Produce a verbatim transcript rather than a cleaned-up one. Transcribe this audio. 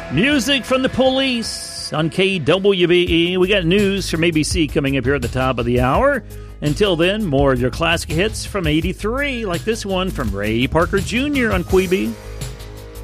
Music from the Police on K W B E. We got news from A B C coming up here at the top of the hour. Until then, more of your classic hits from eighty-three, like this one from Ray Parker Junior on Q B.